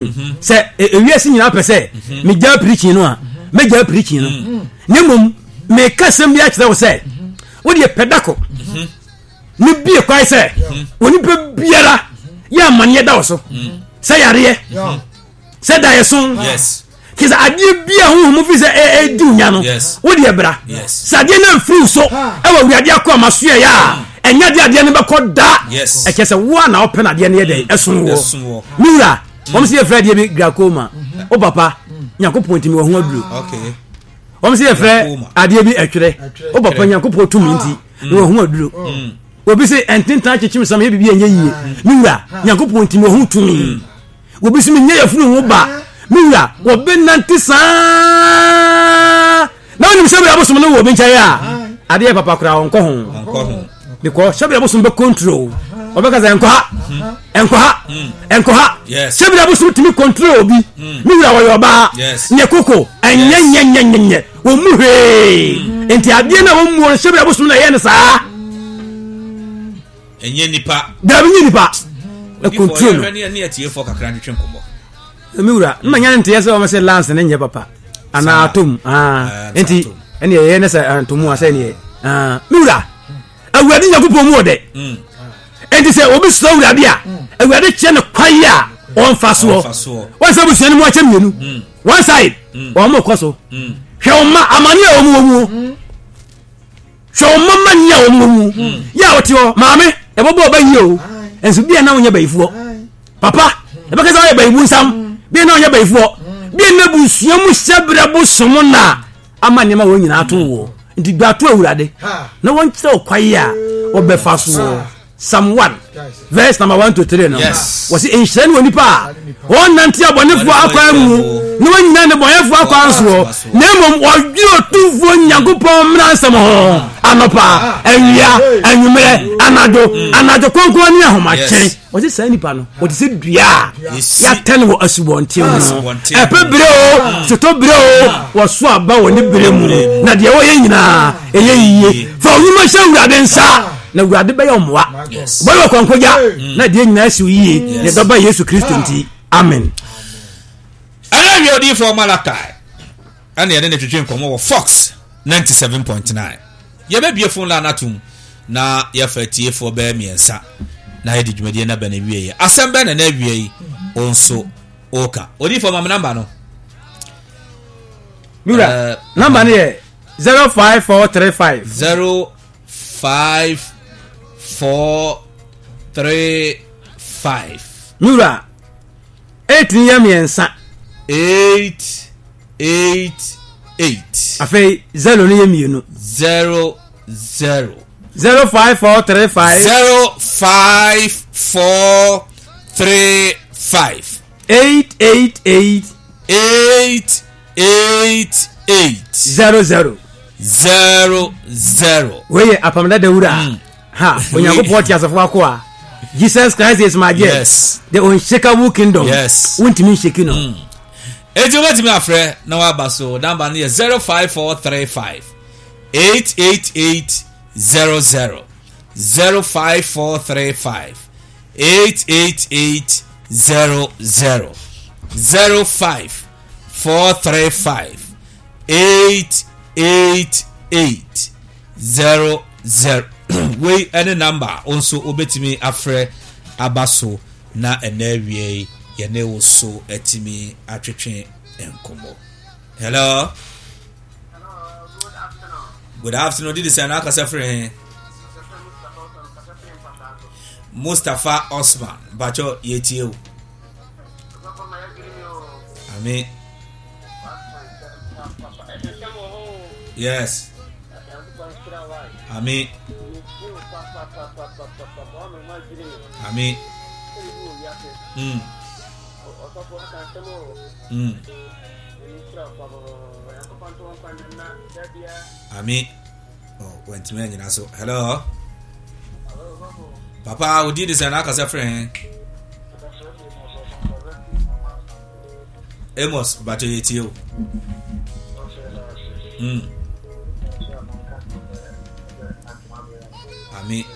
say we are seeing pese me ja preaching no a me ja preaching no nemom me kasem bi a kire wo say wo de pedako ni bie kwai say oni pe biara ya manye da wo so say yare say da yeson yes kiza adie bia hu mu fi say di unya no wo de bra sadie na mfiri so e wa wiade akọ maso ya enya de ade ne bekoda e kese wo na open ade ne ye esun wo mira wọ́n sì yẹ fẹ́ díẹ̀ bí glaucoma ó papa Nyankopɔn ntimi wɔ ho aduro wọ́n sì yẹ fẹ́ adìẹ bí ẹ̀twerẹ́ ó papa Nyankopɔn tumi nti wɔ ho aduro obi sɛ ɛntintan kyekyem sam yɛ bibi ɛnyɛ yie mira Nyankopɔn ntimi wɔ ho tumi obi sɛ menyɛ yɛ funu ho ba mira wɔbɛ nante saa na wonim sɛ bi abosom no wɔ bi nkyɛn a adìẹ papa koraa wɔnkɔ ho because sɛ bi abosom bɛ control obeka za enkoha sebira busu timi control obi mi wura wo yoba ne koko enyenyenyenyenye wo muhe enti ade na wo mu sebira busu na ye ne saa enye nipa da bi nipa e control ne atie fo kakra ne twenkomo mi wura na nya nte yese o me se lance ne nye papa ana atom enti ene ye ne sa antomu asa ne mi wura awurade Nyankopɔn mu ode enti se obi so awurade a awurade kye ne kwaye a on faso won se busu ni mo ache mienu one side o mo kwaso hwe o ma amane a o mu hwe o ma manya o mu ya wote o maame e bobo ba yi o enso bia na wonya bayifuo papa e baka za bayibu nsam bia na wonya bayifuo bia na busu mu sebra bosom na amane ma wo nyina ato wo nti gba to awurade na won kire o kwaye a o be faso Psalm 1 verse number 1 to 3 no was in shen woni pa won nanti abonefo akwa mu no wanyina ne boyefo akwa nso na mom odwo tufo Nyankopɔn mransam ho anopa awia anwumere anado konkon ni ahomache was say nipa no what is dua ya ten wo asubonte no epebre o sotobre o woso aba woni bere mu na de wo ye nyina eye yiye fa onuma shawurade nsa na wurade be yomwa boyo konkoja na de nyina asi yiye ne doba Yesu Kristo nti amen ana wi odi for Malakai ana ye ne twetwe nkomo wo Fox 97.9 ye be bie phone la natum na ye fatie for be miensa na ye djumade na ba na wie ye asembe na na wie yi onso oka odi for mam number no mira number ne 05435 05435 mura 8 ya miensa 888 afei 0 ni yemienu 00 05435 888 00 weye apamda de wura ha Onyankopɔn ti asafo akwa Jesus Christ is my yes the unshakable kingdom untimi shake no ejo batimi afre na wa baso number no 05435 888 00 05435 888 00 05435 888 00 we any number also obetimi afre abaso na enawie ye ne wo so etimi atwetwe enkomo. Hello, good afternoon. Did you say na akasa free Mustafa Osman bacho yetie o amen. Yes. Amen. Amen. Amen. Oh, went to me so. Hello. Papa, we did this and I can say friend. Amos, but you. Amen.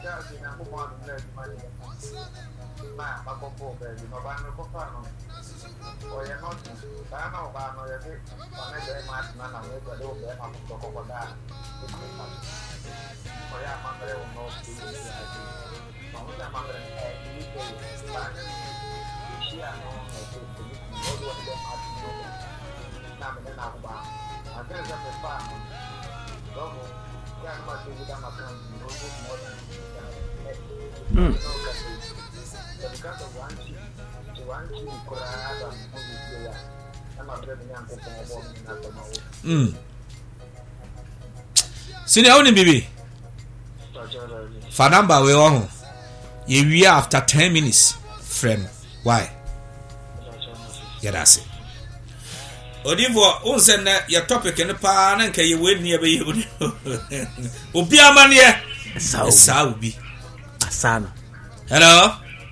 Sini awuni bibi. For number we on. We after 10 minutes frame. Why? Yeah, that's it. Odivo unsen your topic in the pan and can you win near be Obi amanie. Saubi. Asana. Hello.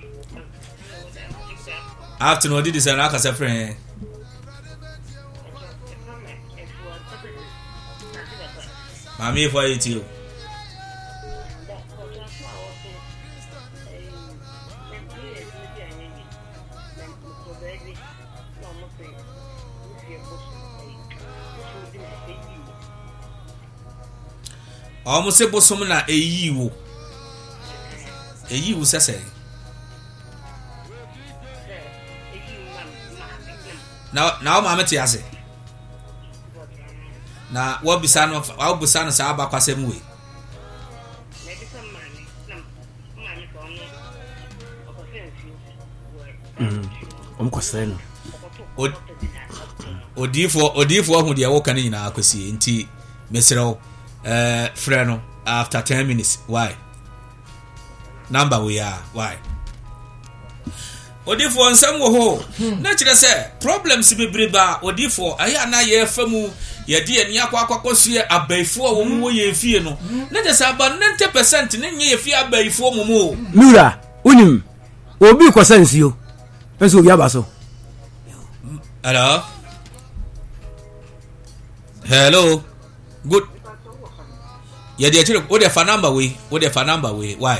Afternoon did this and I can friend. Mami for it you. Almost a bosom na eyiwo sese now mama ti ase na what bisano sa aba kwasem we kwaseno odifo hu de wo kan nyina akwasi nti mesrew friend after 10 minutes why number we are why odifo nsam wo ho na kire se problems bebreba odifo aya na ye famu ye de ani akwakwakosue abaifo wo mu ye fie no na je sa ba 90% ne nye ye fie abaifo mu Nura unim obi kwasansio enso obi abaso hello good ye de chire o de fa number we why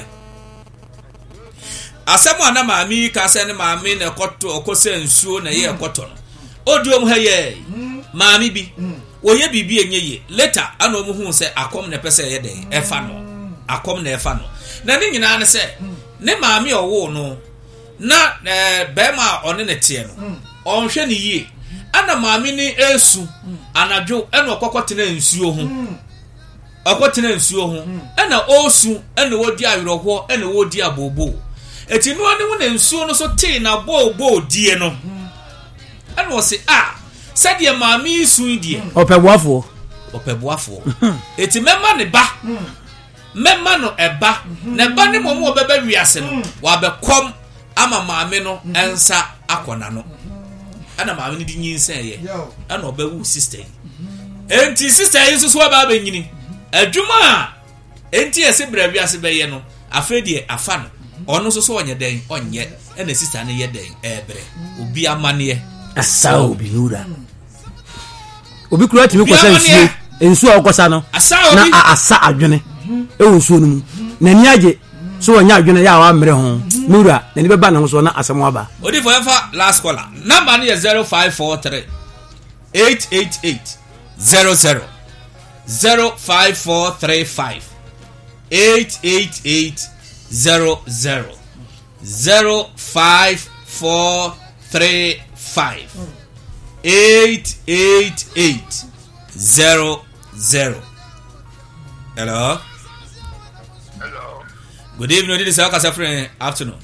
asemu ana maami ka se ne maami na koto okose nsuo na ye koto no odiom ha ye maami bi oye bibi enye later ana omu hu se akom na pese ye den efa no akom na efa no na ne nyina ne se ne maami owo no na bema one ne tie no onhwe ne yie ana maami ni esu anadwo ena okokotena nsuo ho akotena nsuo ho ena osu ena wodi aweroho ena wodi abobo etinu ane wo na nsuo no so te na bobo die no ena wo se sade maami su die opeboafo eti memma ne ba memma no eba na ba ne momo obeba wiase no wa bekom ama maami no ensa akona no ana maami ni di nyinsa ye ana obewu sister enti sister yi so ba nyini adwuma enti ese bra wiase be ye no afedie afa no ono so onye den onye ena sister ne ye den ebre obi amane asa obi Nura obi kura timi kwasa nsuo akosa no na asa adwene nsuo no mu na ni age so onya adwene ya wa mre ho Nura na ni beba na ho so na asemo aba odi forever last caller number ni 0543 888 00 05435 888 00 0545 888 00. Hello. Good evening. This is Akasa friend. Afternoon.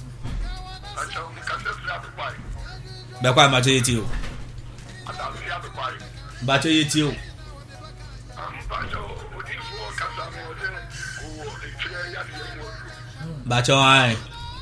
Bakwa macho yeti o. Bacho yeti o. Bacho ai.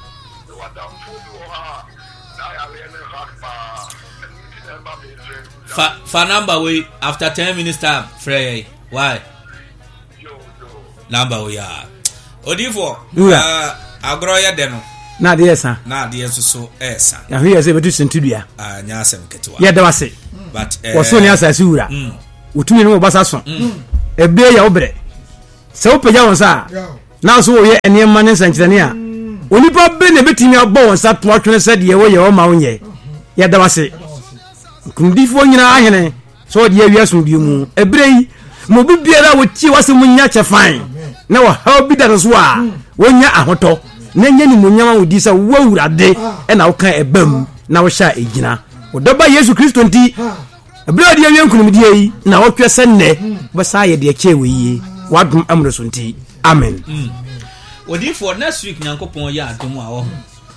Fa number we after 10 minutes time Frey. Why? Number we are. Odifo. Agro ya deno. Na de esa. Na de so esa. Ya hwe ese betu sentudua. Nya asem ketwa. Ya de wase. But woso ni asase wura. Utumi no basa so. Ebe ya obre. Se opeja won sa. now so ye ene man nsankyerene a onipa be ne betimi abɔ won sa to atwene sɛ de ye o ma wonye ya da wase kundifo nyina ahene so de awia so bi mu ebrei mo bibiara wotie wase munya kyefan na wa ha bi da so a wonya ahoto na nya ni munyama wodi sɛ wawurade na wo kan ebam na wo hya egina odoba Yesu Kristo nti ebrei de awia nkunumdie yi na wo twese nne basa ye de kyewe yi wadum amro so nti amen. Odi for next week nyankopon ya adom a wo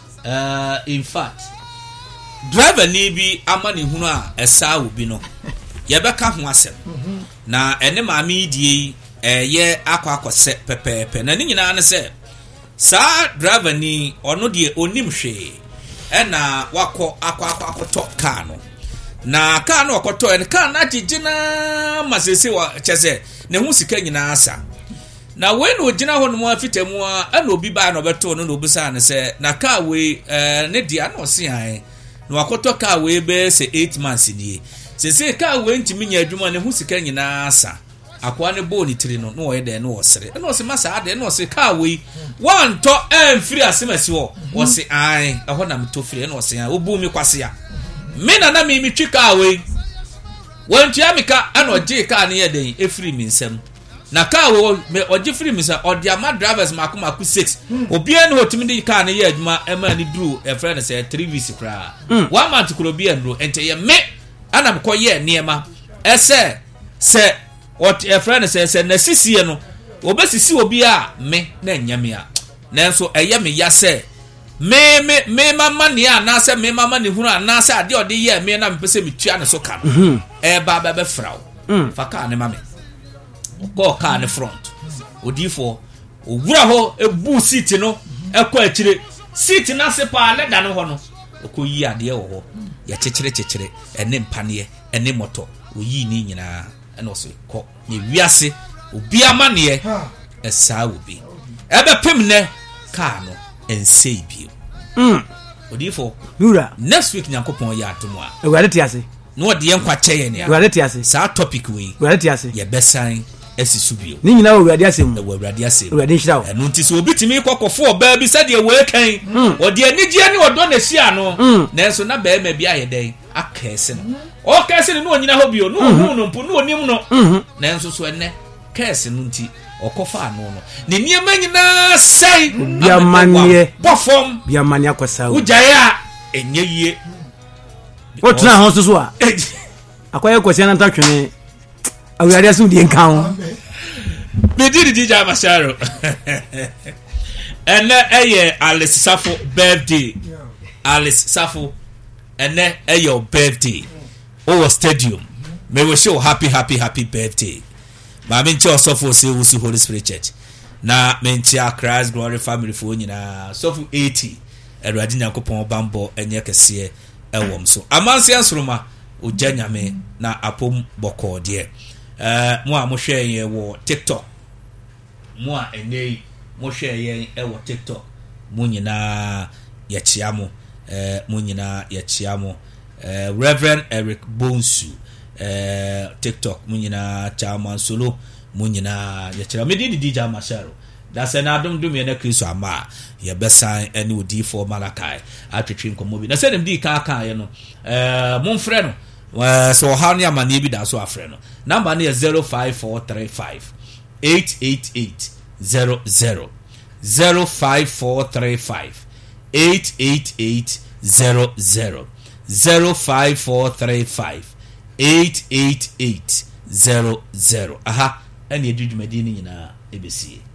in fact driver ni bi amani hunu a esa obi no ye beka ho asem na ene maame die ye akwakwose pepepe na ni nyina ne se sa driver ni ono de onim hwe na wakọ akwakwakọtọ car no na car no okọtọ en car na gigina masese wa chese ne hu sika nyina asa na when ogina ho no mu afitemu a na obi ba na obeto no obisa ne se na car we ne dia na osi han na wakọtọ car we be se 8 months die se car we ntimi nya adwuma ne hu sika nyina asa akwa ne bo ni tiri no no oye de no osere na osi masa ade na osi car we one to free asemasi wo osi ai eho na mto free na osi obu mi kwase ya me na mi twi car we wontua mika ana oje car ne ye den e free mi nsem na car we me oje free mi sa odi ama drivers makomaku 6 obi en hotimi de car ne ye adwuma e ma ni dru e friend say 3 weeks kra 1 month kro bi enro ente ye me ana mko ye niema ese se what a friend says na sisi no obesisi obi a me na nyame a nanso eye me ya se me mama ni ana se me mama ni hunu ana se ade ode ye me na mpese metua ne so ka no ba be frau fa ka ne mame go ka ne front odifo owura ho ebu seat no ekọ akire seat na se pa leda no ho no okoyi ade wo ho ya chekere ene mpane ene moto oyi ni nyina and also ko ye wiase obi amane esa obi ebe pem ne car no ensei bio odifo nura next week nyankopon ya atomo a ewade tiase no ode yen kwa cheye ne ewade tiase sa topic we ewade tiase ye besan esisu bio ni nyina ewade asem ewade asem ewade nhira wo enu nti so obi timi kokofo oba bi se de we kan ode anigye ne odo na hia no nanso na ba ma bi ayeden akese no o kese no onyina ho bio no hu no mpu no onim no nanso so enne kese no nti okofa ano no ne niema nyina sei bia manie perform bia manie akwasa wo ujaya enye yie o tuna ho so a akwaya kwase na ntwene awurade asu die nkan ho be did DJ Masharo ene eye Alice Safo birthday Alice Safo ene eye birthday o stadium may we show happy birthday ma me nche osofo se wusu Holy Spirit Church na me nche Christ Glory Family fo nyina sofo 80 erade nyankopon bambo enye kese ewom so amanse ansoroma ojanyame na apom boko de mo a mo hwe ye wo TikTok mo a enei mo hwe ye wo TikTok mo nyina ya chiamo mo nyina ya chiamo Reverend Eric Bonsu TikTok mo nyina Chairman Solo mo nyina ya chiamo me di DJ Masharo that's an adom dum ye na Kristo ama ye besan ene odi for Malakai atwetwe nkomo bi na se dem di ka ye no mo mfre no so how ni amane bi da so afre no number na 05435 88800 05435 88800 05435 88800 aha ene edwumadi ni nyina ebesi